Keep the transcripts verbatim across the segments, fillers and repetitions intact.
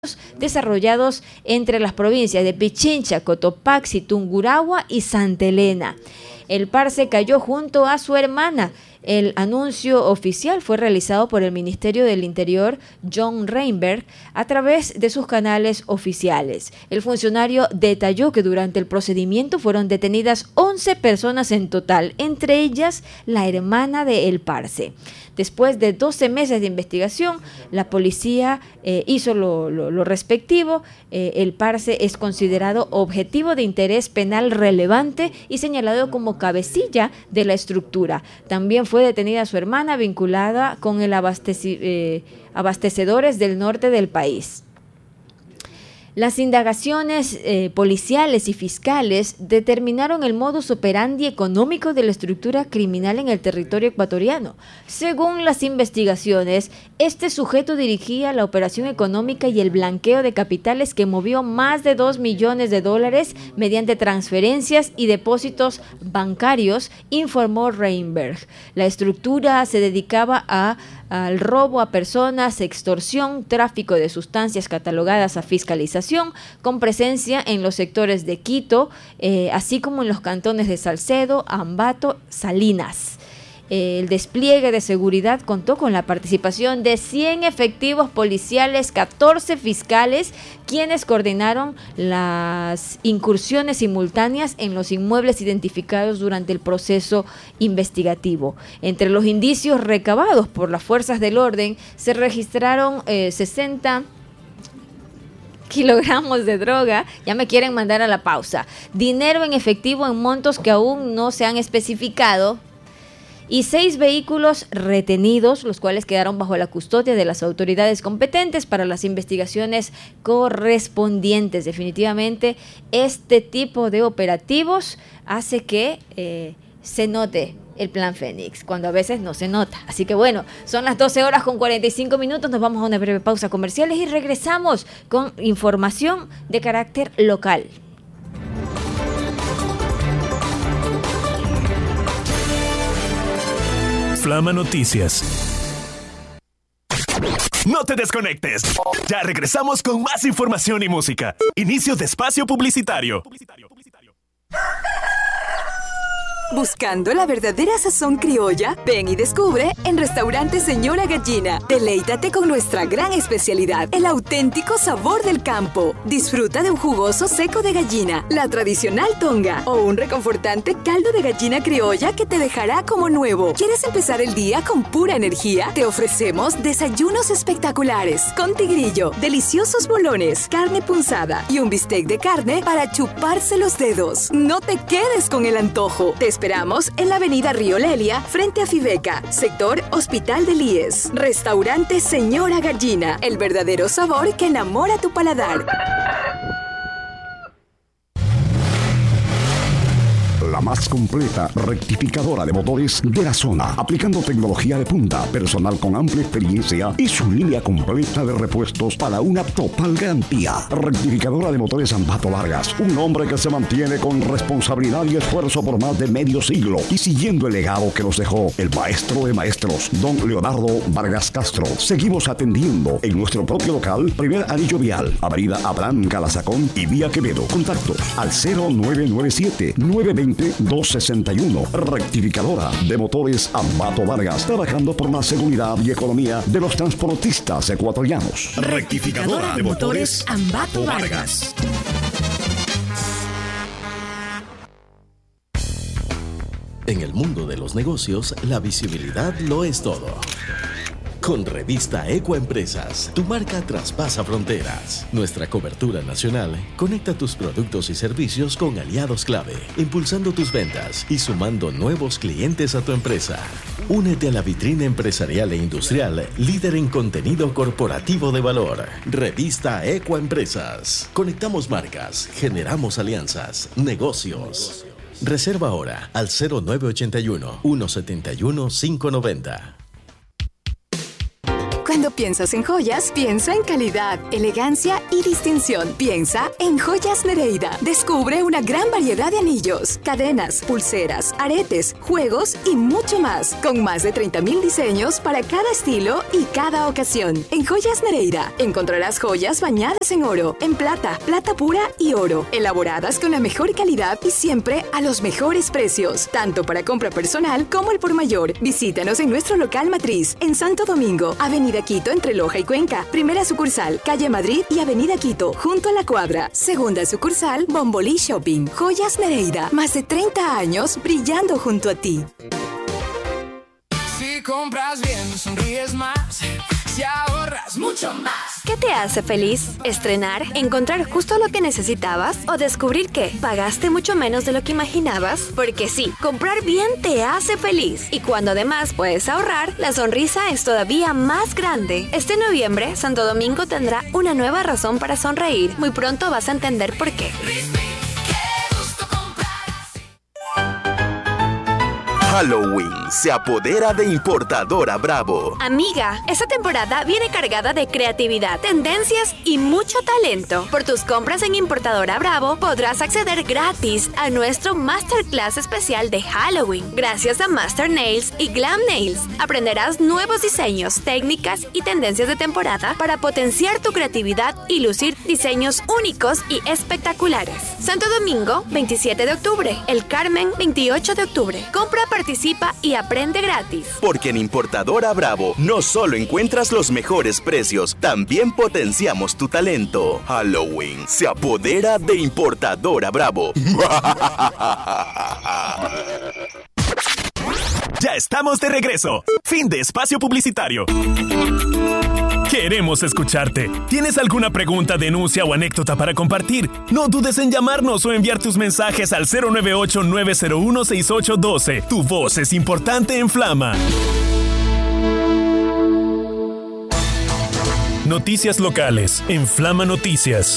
desarrollados entre las provincias de Pichincha, Cotopaxi, Tungurahua y Santa Elena. El Parce cayó junto a su hermana. El anuncio oficial fue realizado por el Ministerio del Interior, John Reinberg, a través de sus canales oficiales. El funcionario detalló que durante el procedimiento fueron detenidas once personas en total, entre ellas la hermana de El Parce. Después de doce meses de investigación, la policía eh, hizo lo, lo, lo respectivo. Eh, El Parce es considerado objetivo de interés penal relevante y señalado como cabecilla de la estructura. También fue detenida su hermana vinculada con el abasteci- eh, abastecedores del norte del país. Las indagaciones eh, policiales y fiscales determinaron el modus operandi económico de la estructura criminal en el territorio ecuatoriano. Según las investigaciones, este sujeto dirigía la operación económica y el blanqueo de capitales que movió más de dos millones de dólares mediante transferencias y depósitos bancarios, informó Reinberg. La estructura se dedicaba a al robo a personas, extorsión, tráfico de sustancias catalogadas a fiscalización, con presencia en los sectores de Quito, eh, así como en los cantones de Salcedo, Ambato, Salinas. El despliegue de seguridad contó con la participación de cien efectivos policiales, catorce fiscales, quienes coordinaron las incursiones simultáneas en los inmuebles identificados durante el proceso investigativo. Entre los indicios recabados por las fuerzas del orden se registraron eh, sesenta kilogramos de droga, ya me quieren mandar a la pausa, dinero en efectivo en montos que aún no se han especificado, y seis vehículos retenidos, los cuales quedaron bajo la custodia de las autoridades competentes para las investigaciones correspondientes. Definitivamente, este tipo de operativos hace que eh, se note el Plan Fénix, cuando a veces no se nota. Así que bueno, son las doce horas con cuarenta y cinco minutos, nos vamos a una breve pausa comerciales y regresamos con información de carácter local. Flama Noticias. No te desconectes. Ya regresamos con más información y música. Inicio de espacio publicitario. Buscando la verdadera sazón criolla, ven y descubre en Restaurante Señora Gallina. Deleítate con nuestra gran especialidad, el auténtico sabor del campo. Disfruta de un jugoso seco de gallina, la tradicional tonga o un reconfortante caldo de gallina criolla que te dejará como nuevo. ¿Quieres empezar el día con pura energía? Te ofrecemos desayunos espectaculares con tigrillo, deliciosos bolones, carne punzada y un bistec de carne para chuparse los dedos. No te quedes con el antojo. Te esperamos en la avenida Río Lelia, frente a Fibeca, sector Hospital del I E S. Restaurante Señora Gallina, el verdadero sabor que enamora tu paladar. La más completa rectificadora de motores de la zona, aplicando tecnología de punta, personal con amplia experiencia y su línea completa de repuestos para una total garantía. Rectificadora de motores Ambato Vargas, un hombre que se mantiene con responsabilidad y esfuerzo por más de medio siglo y siguiendo el legado que nos dejó el maestro de maestros, don Leonardo Vargas Castro. Seguimos atendiendo en nuestro propio local, primer anillo vial, avenida Abraham Calazacón y vía Quevedo. Contactos al cero nueve nueve siete, nueve dos cero, dos seis uno. Rectificadora de motores Ambato Vargas, trabajando por la seguridad y economía de los transportistas ecuatorianos. Rectificadora de motores Ambato Vargas. En el mundo de los negocios, la visibilidad lo es todo. Con Revista Ecoempresas, tu marca traspasa fronteras. Nuestra cobertura nacional conecta tus productos y servicios con aliados clave, impulsando tus ventas y sumando nuevos clientes a tu empresa. Únete a la vitrina empresarial e industrial, líder en contenido corporativo de valor. Revista Ecoempresas. Conectamos marcas, generamos alianzas, negocios. Reserva ahora al cero nueve ocho uno, uno siete uno, cinco nueve cero. Cuando Cuando piensas en joyas, piensa en calidad, elegancia y distinción. Piensa en Joyas Nereida. Descubre una gran variedad de anillos, cadenas, pulseras, aretes, juegos y mucho más. Con más de treinta mil diseños para cada estilo y cada ocasión. En Joyas Nereida encontrarás joyas bañadas en oro, en plata, plata pura y oro. Elaboradas con la mejor calidad y siempre a los mejores precios. Tanto para compra personal como el por mayor. Visítanos en nuestro local matriz en Santo Domingo, Avenida Quito entre Loja y Cuenca. Primera sucursal, Calle Madrid y Avenida Quito, junto a la cuadra. Segunda sucursal, Bombolí Shopping. Joyas Nereida, más de treinta años brillando junto a ti. Si compras bien, sonríes más. Si ahorras mucho más. ¿Qué te hace feliz? ¿Estrenar? ¿Encontrar justo lo que necesitabas? ¿O descubrir que pagaste mucho menos de lo que imaginabas? Porque sí, comprar bien te hace feliz. Y cuando además puedes ahorrar, la sonrisa es todavía más grande. Este noviembre, Santo Domingo tendrá una nueva razón para sonreír. Muy pronto vas a entender por qué. Halloween se apodera de Importadora Bravo. Amiga, esta temporada viene cargada de creatividad, tendencias y mucho talento. Por tus compras en Importadora Bravo podrás acceder gratis a nuestro Masterclass especial de Halloween. Gracias a Master Nails y Glam Nails, aprenderás nuevos diseños, técnicas y tendencias de temporada para potenciar tu creatividad y lucir diseños únicos y espectaculares. Santo Domingo, veintisiete de octubre. El Carmen, veintiocho de octubre. Compra, participa y aprende gratis. Porque en Importadora Bravo no solo encuentras los mejores precios, también potenciamos tu talento. Halloween se apodera de Importadora Bravo. Ya estamos de regreso. Fin de espacio publicitario. Queremos escucharte. ¿Tienes alguna pregunta, denuncia o anécdota para compartir? No dudes en llamarnos o enviar tus mensajes al cero nueve ocho, nueve cero uno, seis ocho uno dos. Tu voz es importante en Flama. Noticias locales en Flama Noticias.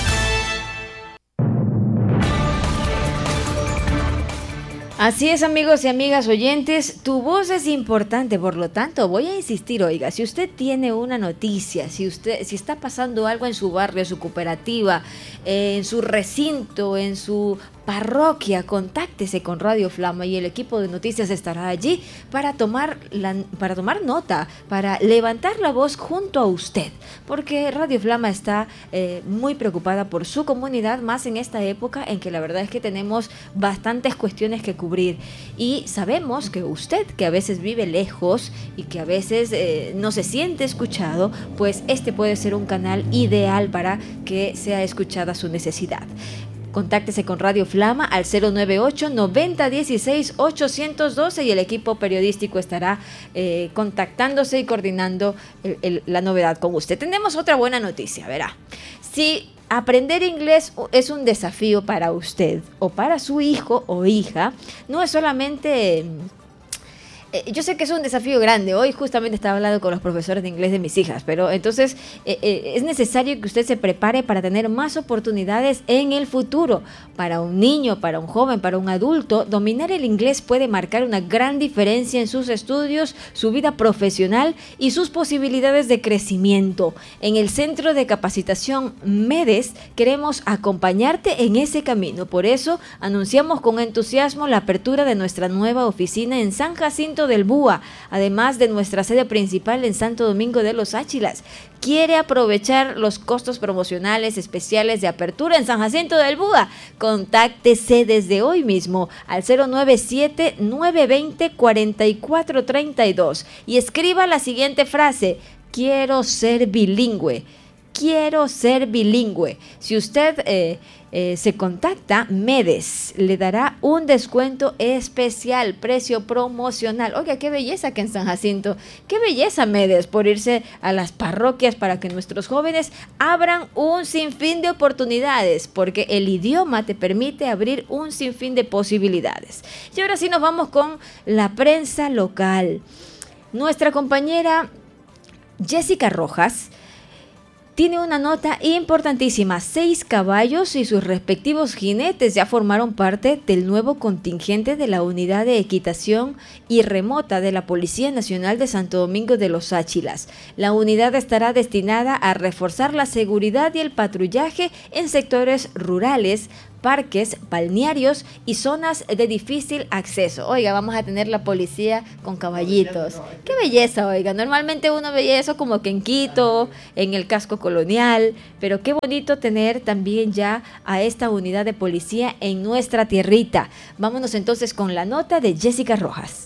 Así es, amigos y amigas oyentes, tu voz es importante, por lo tanto, voy a insistir, oiga, si usted tiene una noticia, si usted, si está pasando algo en su barrio, en su cooperativa, eh, en su recinto, en su parroquia, contáctese con Radio Flama y el equipo de noticias estará allí para tomar, la, para tomar nota, para levantar la voz junto a usted, porque Radio Flama está eh, muy preocupada por su comunidad, más en esta época en que la verdad es que tenemos bastantes cuestiones que cubrir y sabemos que usted, que a veces vive lejos y que a veces eh, no se siente escuchado, pues este puede ser un canal ideal para que sea escuchada su necesidad. Contáctese con Radio Flama al cero nueve ocho, noventa dieciséis, ochocientos doce y el equipo periodístico estará eh, contactándose y coordinando el, el, la novedad con usted. Tenemos otra buena noticia, verá. Si aprender inglés es un desafío para usted o para su hijo o hija, no es solamente... Eh, yo sé que es un desafío grande. Hoy justamente estaba hablando con los profesores de inglés de mis hijas, pero entonces eh, eh, es necesario que usted se prepare para tener más oportunidades en el futuro. Para un niño, para un joven, para un adulto, dominar el inglés puede marcar una gran diferencia en sus estudios, su vida profesional y sus posibilidades de crecimiento. En el Centro de Capacitación MEDES queremos acompañarte en ese camino. Por eso anunciamos con entusiasmo la apertura de nuestra nueva oficina en San Jacinto del Búa, además de nuestra sede principal en Santo Domingo de los Áchilas. ¿Quiere aprovechar los costos promocionales especiales de apertura en San Jacinto del Búa? Contáctese desde hoy mismo al cero nueve siete, nueve dos cero, cuatro cuatro tres dos y escriba la siguiente frase: quiero ser bilingüe. Quiero ser bilingüe. Si usted eh, eh, se contacta, MEDES le dará un descuento especial, precio promocional. Oiga, qué belleza que en San Jacinto, qué belleza MEDES por irse a las parroquias para que nuestros jóvenes abran un sinfín de oportunidades, porque el idioma te permite abrir un sinfín de posibilidades. Y ahora sí nos vamos con la prensa local. Nuestra compañera Jessica Rojas tiene una nota importantísima. Seis caballos y sus respectivos jinetes ya formaron parte del nuevo contingente de la Unidad de Equitación y Remota de la Policía Nacional de Santo Domingo de los Áchilas. La unidad estará destinada a reforzar la seguridad y el patrullaje en sectores rurales, parques, balnearios y zonas de difícil acceso. Oiga, vamos a tener la policía con caballitos. ¡Qué belleza, oiga! Normalmente uno veía eso como que en Quito, en el casco colonial, pero qué bonito tener también ya a esta unidad de policía en nuestra tierrita. Vámonos entonces con la nota de Jessica Rojas.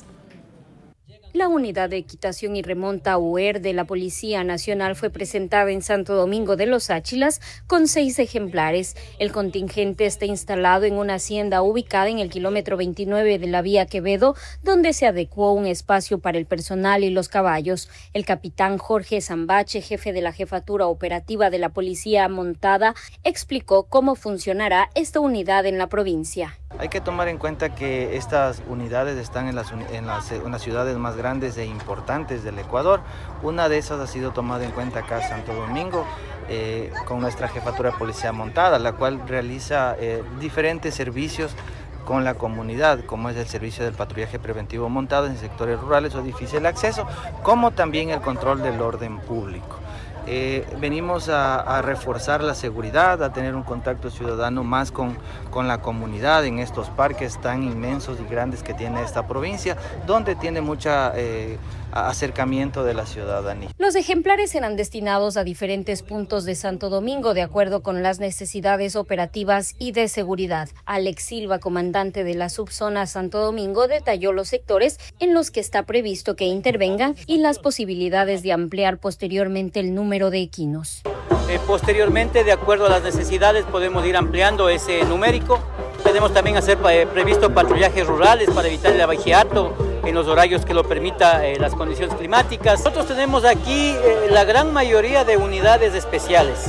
La Unidad de Equitación y Remonta U E R de la Policía Nacional fue presentada en Santo Domingo de los Áchilas con seis ejemplares. El contingente está instalado en una hacienda ubicada en el kilómetro veintinueve de la vía Quevedo, donde se adecuó un espacio para el personal y los caballos. El capitán Jorge Zambache, jefe de la Jefatura Operativa de la Policía Montada, explicó cómo funcionará esta unidad en la provincia. Hay que tomar en cuenta que estas unidades están en las, en las, en las ciudades más grandes e importantes del Ecuador. Una de esas ha sido tomada en cuenta acá en Santo Domingo, eh, con nuestra Jefatura de Policía Montada, la cual realiza eh, diferentes servicios con la comunidad, como es el servicio del patrullaje preventivo montado en sectores rurales o difícil acceso, como también el control del orden público. Eh, venimos a, a reforzar la seguridad, a tener un contacto ciudadano más con, con la comunidad en estos parques tan inmensos y grandes que tiene esta provincia, donde tiene mucha eh, acercamiento de la ciudadanía. Los ejemplares serán destinados a diferentes puntos de Santo Domingo de acuerdo con las necesidades operativas y de seguridad. Alex Silva, comandante de la subzona Santo Domingo, detalló los sectores en los que está previsto que intervengan y las posibilidades de ampliar posteriormente el número de equinos. Eh, posteriormente, de acuerdo a las necesidades, podemos ir ampliando ese numérico. Tenemos también hacer eh, previsto patrullajes rurales para evitar el abagiato en los horarios que lo permita eh, las condiciones climáticas. Nosotros tenemos aquí eh, la gran mayoría de unidades especiales.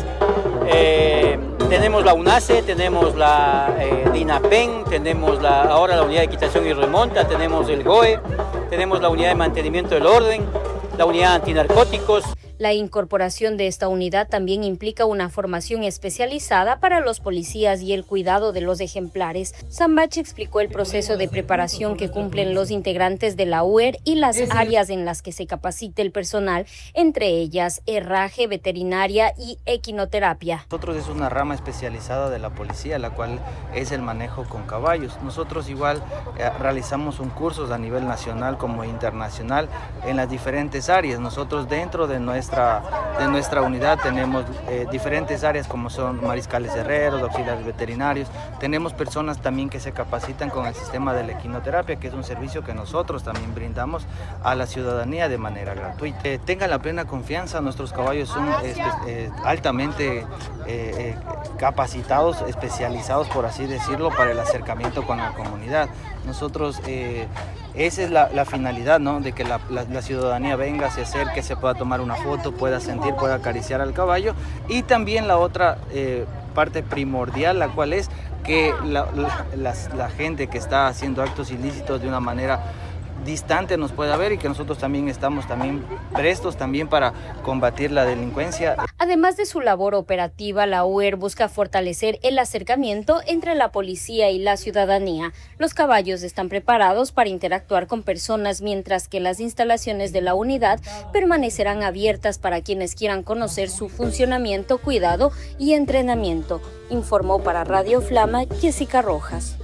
Eh, tenemos la UNACE, tenemos la eh, DINAPEN, tenemos la, ahora la Unidad de Equitación y Remonta, tenemos el G O E, tenemos la Unidad de Mantenimiento del Orden, la Unidad Antinarcóticos. La incorporación de esta unidad también implica una formación especializada para los policías y el cuidado de los ejemplares. Zambache explicó el proceso de preparación que cumplen los integrantes de la U E R y las áreas en las que se capacita el personal, entre ellas herraje, veterinaria y equinoterapia. Nosotros es una rama especializada de la policía, la cual es el manejo con caballos. Nosotros igual eh, realizamos un curso a nivel nacional como internacional en las diferentes áreas. Nosotros dentro de nuestra de nuestra unidad tenemos eh, diferentes áreas como son mariscales herreros, auxiliares veterinarios. Tenemos personas también que se capacitan con el sistema de la equinoterapia, que es un servicio que nosotros también brindamos a la ciudadanía de manera gratuita. Eh, tengan la plena confianza, nuestros caballos son eh, eh, altamente eh, eh, capacitados, especializados, por así decirlo, para el acercamiento con la comunidad. Nosotros, eh, esa es la, la finalidad, ¿no? De que la, la, la ciudadanía venga, se acerque, se pueda tomar una foto, pueda sentir, pueda acariciar al caballo. Y también la otra eh, parte primordial, la cual es que la, la, la, la gente que está haciendo actos ilícitos de una manera distante nos pueda ver, y que nosotros también estamos también prestos también para combatir la delincuencia. Además de su labor operativa, la U E R busca fortalecer el acercamiento entre la policía y la ciudadanía. Los caballos están preparados para interactuar con personas, mientras que las instalaciones de la unidad permanecerán abiertas para quienes quieran conocer su funcionamiento, cuidado y entrenamiento, informó para Radio Flama Jessica Rojas.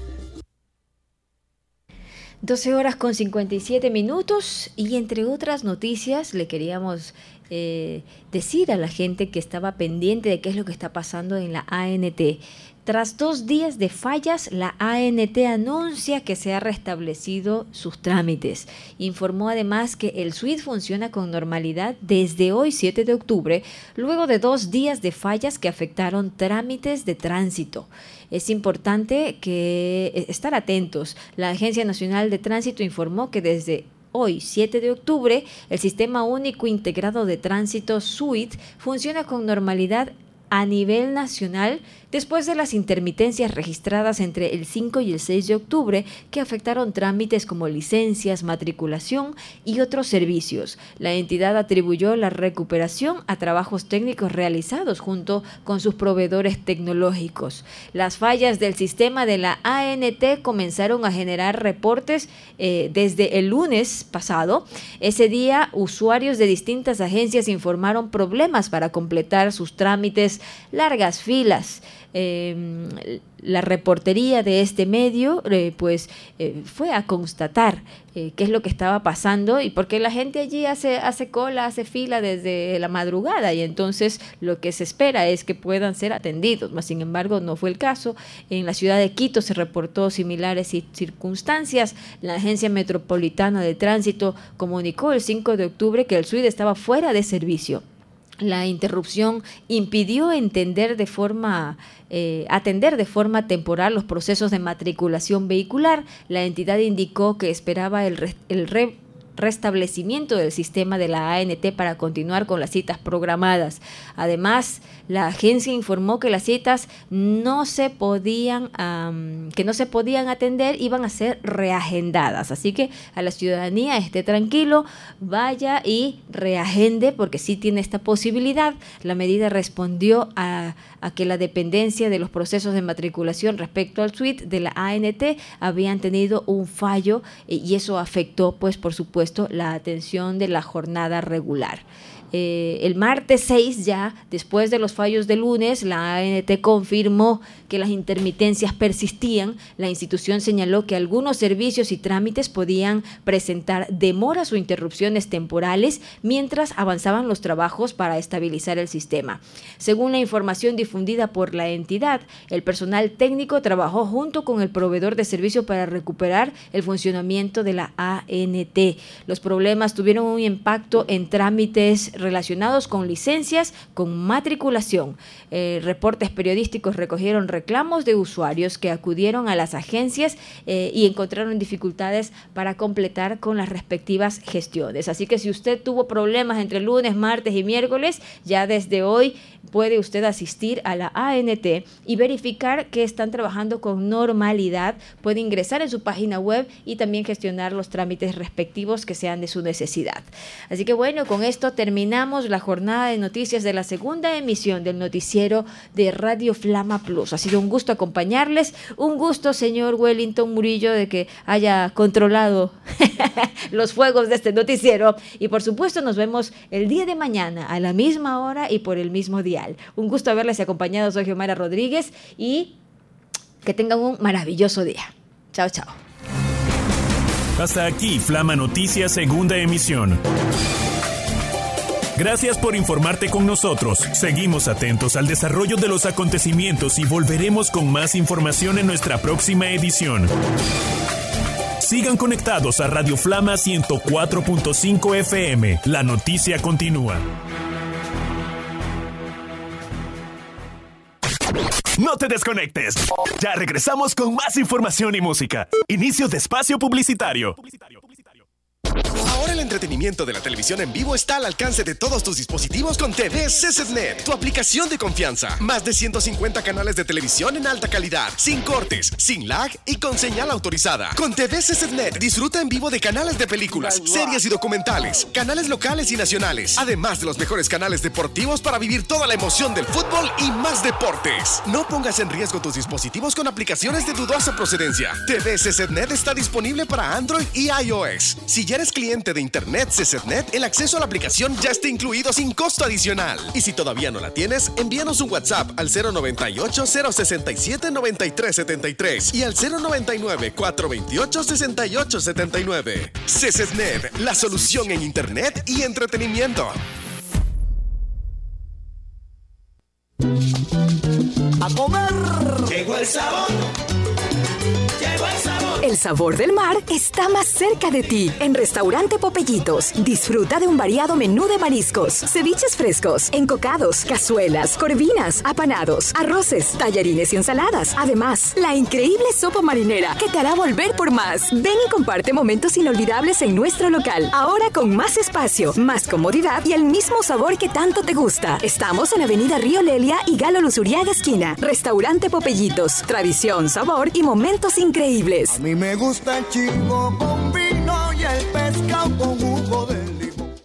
doce horas con cincuenta y siete minutos, y entre otras noticias le queríamos eh, decir a la gente que estaba pendiente de qué es lo que está pasando en la A N T. Tras dos días de fallas, la A N T anuncia que se ha restablecido sus trámites. Informó además que el S U I T funciona con normalidad desde hoy, siete de octubre, luego de dos días de fallas que afectaron trámites de tránsito. Es importante que estar atentos. La Agencia Nacional de Tránsito informó que desde hoy, siete de octubre, el Sistema Único Integrado de Tránsito S U I T funciona con normalidad a nivel nacional después de las intermitencias registradas entre el cinco y el seis de octubre que afectaron trámites como licencias, matriculación y otros servicios. La entidad atribuyó la recuperación a trabajos técnicos realizados junto con sus proveedores tecnológicos. Las fallas del sistema de la A N T comenzaron a generar reportes eh, desde el lunes pasado. Ese día, usuarios de distintas agencias informaron problemas para completar sus trámites, largas filas. Eh, la reportería de este medio eh, pues eh, fue a constatar eh, qué es lo que estaba pasando y porque la gente allí hace, hace cola, hace fila desde la madrugada y entonces lo que se espera es que puedan ser atendidos, mas sin embargo no fue el caso. En la ciudad de Quito se reportó similares circunstancias. La Agencia Metropolitana de Tránsito comunicó el cinco de octubre que el S U I D estaba fuera de servicio. La interrupción impidió entender de forma, eh, atender de forma temporal los procesos de matriculación vehicular. La entidad indicó que esperaba el, re, el re, restablecimiento del sistema de la A N T para continuar con las citas programadas. Además, la agencia informó que las citas no se podían, um, que no se podían atender, iban a ser reagendadas. Así que a la ciudadanía esté tranquilo, vaya y reagende porque sí tiene esta posibilidad. La medida respondió a, a que la dependencia de los procesos de matriculación respecto al S U I T de la A N T habían tenido un fallo y eso afectó, pues, por supuesto, la atención de la jornada regular. Eh, el martes seis, ya después de los fallos de lunes, la A N T confirmó que las intermitencias persistían. La institución señaló que algunos servicios y trámites podían presentar demoras o interrupciones temporales mientras avanzaban los trabajos para estabilizar el sistema. Según la información difundida por la entidad, el personal técnico trabajó junto con el proveedor de servicio para recuperar el funcionamiento de la A N T. Los problemas tuvieron un impacto en trámites relacionados con licencias, con matriculación. Eh, reportes periodísticos recogieron reclamos de usuarios que acudieron a las agencias eh, y encontraron dificultades para completar con las respectivas gestiones. Así que si usted tuvo problemas entre lunes, martes y miércoles, ya desde hoy puede usted asistir a la A N T y verificar que están trabajando con normalidad. Puede ingresar en su página web y también gestionar los trámites respectivos que sean de su necesidad. Así que bueno, con esto terminamos la jornada de noticias de la segunda emisión del noticiero de Radio Flama Plus. Ha sido un gusto acompañarles, un gusto, señor Wellington Murillo, de que haya controlado los fuegos de este noticiero y por supuesto nos vemos el día de mañana a la misma hora y por el mismo dial. Un gusto haberles acompañado, soy Xiomara Rodríguez y que tengan un maravilloso día. Chao, chao. Hasta aquí Flama Noticias segunda emisión. Gracias por informarte con nosotros. Seguimos atentos al desarrollo de los acontecimientos y volveremos con más información en nuestra próxima edición. Sigan conectados a Radio Flama ciento cuatro punto cinco F M. La noticia continúa. No te desconectes. Ya regresamos con más información y música. Inicio de espacio publicitario. Ahora el entretenimiento de la televisión en vivo está al alcance de todos tus dispositivos con T V C Z N E T, tu aplicación de confianza. Más de ciento cincuenta canales de televisión en alta calidad, sin cortes, sin lag y con señal autorizada. Con T V C Z N E T disfruta en vivo de canales de películas, series y documentales, canales locales y nacionales, además de los mejores canales deportivos para vivir toda la emoción del fútbol y más deportes. No pongas en riesgo tus dispositivos con aplicaciones de dudosa procedencia. T V C Z N E T está disponible para Android y iOS. Si ya eres cliente de Internet C Z N E T, el acceso a la aplicación ya está incluido sin costo adicional. Y si todavía no la tienes, envíanos un WhatsApp al cero noventa y ocho, cero sesenta y siete, noventa y tres setenta y tres y al cero noventa y nueve, cuatrocientos veintiocho, sesenta y ocho setenta y nueve. C Z N E T, la solución en Internet y entretenimiento. A comer. Llegó el sabor. Llegó el sabor. El El sabor del mar está más cerca de ti. En Restaurante Popellitos, disfruta de un variado menú de mariscos, ceviches frescos, encocados, cazuelas, corvinas, apanados, arroces, tallarines y ensaladas. Además, la increíble sopa marinera que te hará volver por más. Ven y comparte momentos inolvidables en nuestro local. Ahora con más espacio, más comodidad y el mismo sabor que tanto te gusta. Estamos en Avenida Río Lelia y Galo Luzuriaga esquina. Restaurante Popellitos, tradición, sabor y momentos increíbles. A mí me gusta el chivo con vino y el pescado con jugo de limón.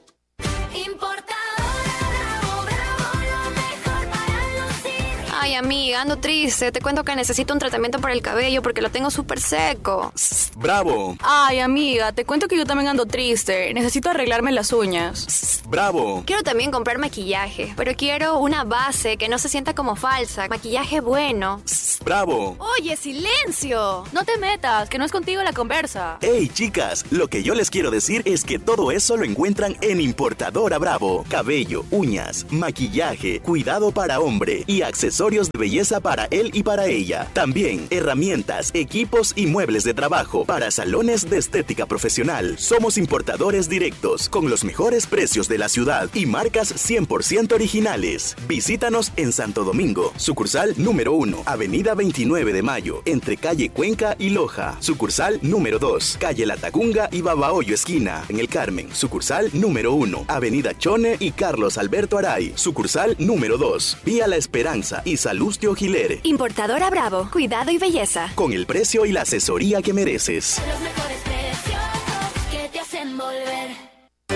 Ay, amiga, ando triste. Te cuento que necesito un tratamiento para el cabello porque lo tengo súper seco. ¡Bravo! Ay, amiga, te cuento que yo también ando triste. Necesito arreglarme las uñas. ¡Bravo! Quiero también comprar maquillaje, pero quiero una base que no se sienta como falsa. Maquillaje bueno. ¡Bravo! Oye, silencio. No te metas, que no es contigo la conversa. ¡Hey, chicas! Lo que yo les quiero decir es que todo eso lo encuentran en Importadora Bravo. Cabello, uñas, maquillaje, cuidado para hombre y accesorios de belleza para él y para ella. También herramientas, equipos y muebles de trabajo para salones de estética profesional. Somos importadores directos con los mejores precios de la ciudad y marcas cien por ciento originales. Visítanos en Santo Domingo, sucursal número uno, Avenida veintinueve de Mayo, entre calle Cuenca y Loja. Sucursal número dos, calle La Tacunga y Babahoyo esquina, en el Carmen. Sucursal número uno, Avenida Chone y Carlos Alberto Aray. Sucursal número dos, Vía La Esperanza y Salustio Giler. Importadora Bravo, cuidado y belleza. Con el precio y la asesoría que mereces. Los mejores precios que te hacen volver.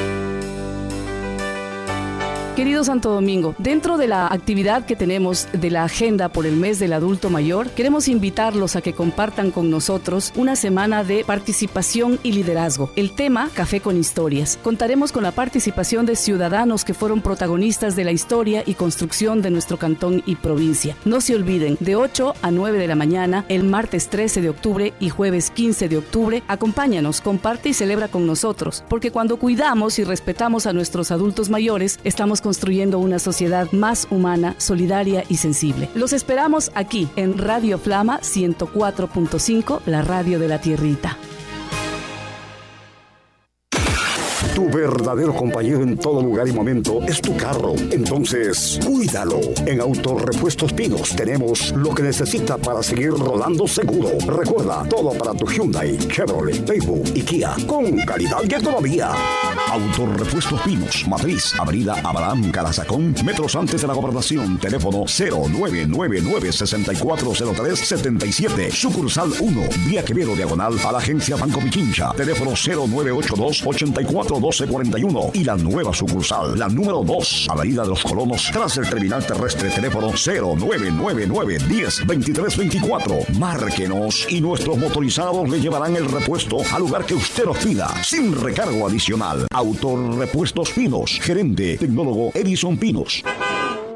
Querido Santo Domingo, dentro de la actividad que tenemos de la agenda por el mes del adulto mayor, queremos invitarlos a que compartan con nosotros una semana de participación y liderazgo. El tema, Café con Historias. Contaremos con la participación de ciudadanos que fueron protagonistas de la historia y construcción de nuestro cantón y provincia. No se olviden, de ocho a nueve de la mañana, el martes trece de octubre y jueves quince de octubre, acompáñanos, comparte y celebra con nosotros, porque cuando cuidamos y respetamos a nuestros adultos mayores, estamos construyendo una sociedad más humana, solidaria y sensible. Los esperamos aquí en Radio Flama ciento cuatro punto cinco, la radio de la tierrita. Tu verdadero compañero en todo lugar y momento es tu carro. Entonces, cuídalo. En Autorepuestos Pinos tenemos lo que necesita para seguir rodando seguro. Recuerda, todo para tu Hyundai, Chevrolet, Daewoo y Kia, con calidad y economía. Autorepuestos Pinos, Matriz, Avenida Abraham Calazacón, metros antes de la Gobernación. Teléfono cero nueve nueve nueve, seis cuatro cero tres, siete siete. Sucursal uno, Vía Quevedo Diagonal a la agencia Banco Pichincha. Teléfono cero nueve ocho dos, ocho cuatro doce cuarenta y uno. Y la nueva sucursal, la número dos, Avenida de los Colonos, tras el terminal terrestre. Teléfono cero nueve nueve nueve, diez, veintitrés veinticuatro. Márquenos y nuestros motorizados le llevarán el repuesto al lugar que usted nos pida, sin recargo adicional. Autorepuestos Pinos, gerente tecnólogo Edison Pinos.